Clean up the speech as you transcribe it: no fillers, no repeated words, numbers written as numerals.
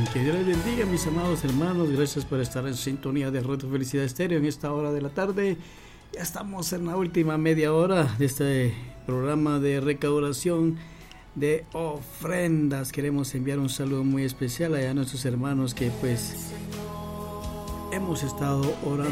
Que Dios les bendiga, mis amados hermanos. Gracias por estar en sintonía de Radio Felicidad Estéreo en esta hora de la tarde. Ya estamos en la última media hora de este programa de recaudación de ofrendas. Queremos enviar un saludo muy especial a nuestros hermanos que pues hemos estado orando